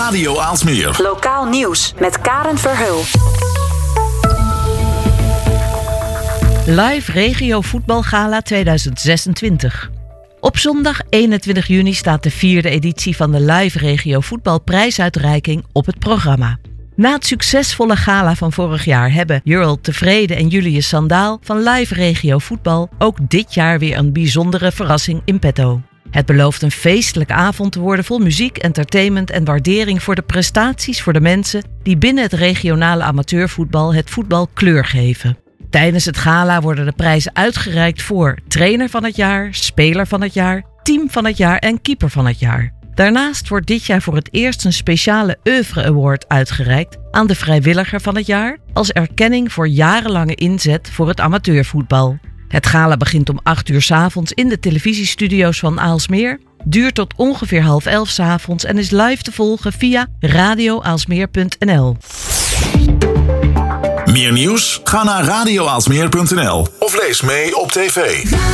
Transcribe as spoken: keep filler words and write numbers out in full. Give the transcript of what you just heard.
Radio Aalsmeer. Lokaal nieuws met Karen Verheul. Live Regio Voetbalgala tweeduizend zesentwintig. Op zondag eenentwintig juni staat de vierde editie van de Live Regio Voetbalprijsuitreiking op het programma. Na het succesvolle gala van vorig jaar hebben Jurl Tevreden en Julius Sandaal van Live Regio Voetbal ook dit jaar weer een bijzondere verrassing in petto. Het belooft een feestelijke avond te worden vol muziek, entertainment en waardering voor de prestaties voor de mensen die binnen het regionale amateurvoetbal het voetbal kleur geven. Tijdens het gala worden de prijzen uitgereikt voor trainer van het jaar, speler van het jaar, team van het jaar en keeper van het jaar. Daarnaast wordt dit jaar voor het eerst een speciale Oeuvre Award uitgereikt aan de vrijwilliger van het jaar als erkenning voor jarenlange inzet voor het amateurvoetbal. Het gala begint om acht uur 's avonds in de televisiestudio's van Aalsmeer, duurt tot ongeveer half elf 's avonds en is live te volgen via radio aalsmeer punt n l. Meer nieuws? Ga naar radio aalsmeer punt n l of lees mee op tv.